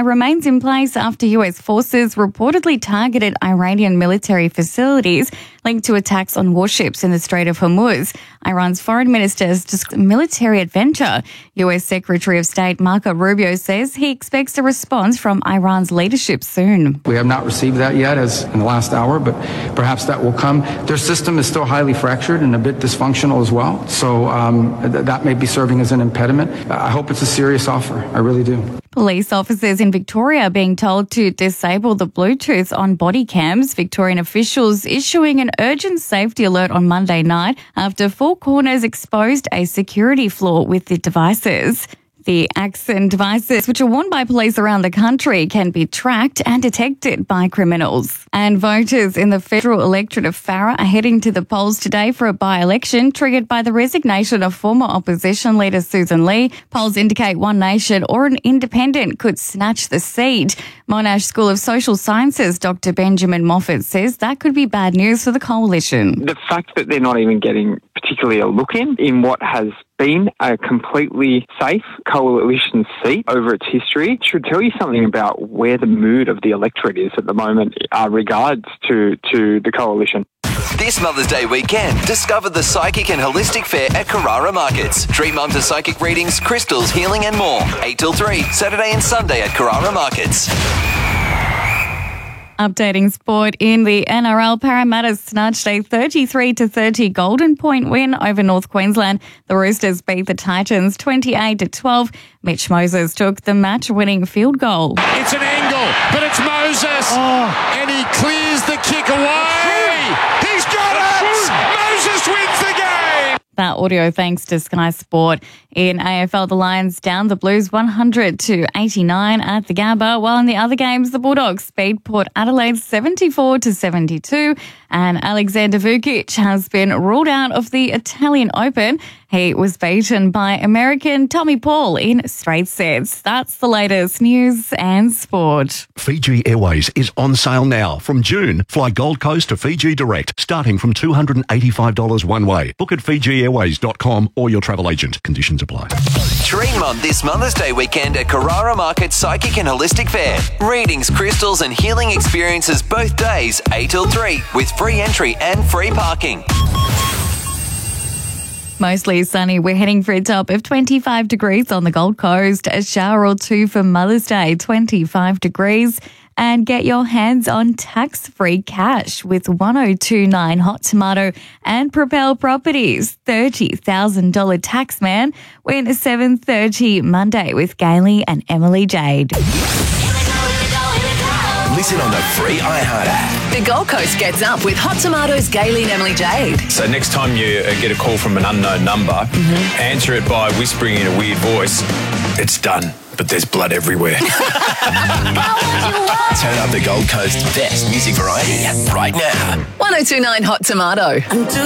remains in place after US forces reportedly targeted Iranian military facilities linked to attacks on warships in the Strait of Hormuz. Iran's foreign minister has described a military adventure. US Secretary of State Marco Rubio says he expects a response from Iran's leadership soon. We have not received that yet as in the last hour, but perhaps that will come. Their system is still highly fractured and a bit dysfunctional as well, so that may be serving as an impediment. I hope it's a serious offer. I really do. Police officers in Victoria are being told to disable the Bluetooth on body cams. Victorian officials issuing an urgent safety alert on Monday night after Four Corners exposed a security flaw with the devices. The Axon devices, which are worn by police around the country, can be tracked and detected by criminals. And voters in the federal electorate of Farrer are heading to the polls today for a by-election triggered by the resignation of former opposition leader Susan Lee. Polls indicate One Nation or an independent could snatch the seat. Monash School of Social Sciences Dr. Benjamin Moffat says that could be bad news for the coalition. The fact that they're not even getting particularly a look in what has been a completely safe coalition seat over its history should tell you something about where the mood of the electorate is at the moment regards to the coalition. This Mother's Day weekend, discover the Psychic and Holistic Fair at Carrara Markets. Treat mum to psychic readings, crystals, healing and more. 8 till 3, Saturday and Sunday at Carrara Markets. Updating sport in the NRL, Parramatta snatched a 33-30 Golden Point win over North Queensland. The Roosters beat the Titans 28-12. Mitch Moses took the match-winning field goal. It's an angle, but it's Moses, and he clears the kick away. He's got it! Moses wins the game! That audio thanks to Sky Sport. In AFL, the Lions down the Blues 100-89 at the Gabba, while in the other games, the Bulldogs beat Port Adelaide 74-72, and Alexander Vukic has been ruled out of the Italian Open. He was beaten by American Tommy Paul in straight sets. That's the latest news and sport. Fiji Airways is on sale now. From June, fly Gold Coast to Fiji direct, starting from $285 one way. Book at FijiAirways.com or your travel agent. Conditions apply. Dream on this Mother's Day weekend at Carrara Market Psychic and Holistic Fair. Readings, crystals and healing experiences both days, 8 till 3, with free entry and free parking. Mostly sunny. We're heading for a top of 25 degrees on the Gold Coast. A shower or two for Mother's Day, 25 degrees. And get your hands on tax-free cash with 1029 Hot Tomato and Propel Properties. $30,000 tax man. Win 7:30 Monday with Gailey and Emily Jade. Listen on the free iHeart app. The Gold Coast gets up with Hot Tomatoes, Gailey and Emily Jade. So next time you get a call from an unknown number, answer it by whispering in a weird voice, "It's done, but there's blood everywhere." Turn up the Gold Coast best music variety right now. 1029 Hot Tomato.